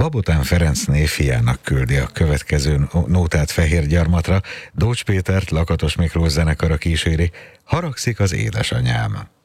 Babotán Ferencné fiának küldi a következő nótát Fehérgyarmatra, Dócs Pétert Lakatos Miklós zenekara kíséri, Haragszik az édesanyám.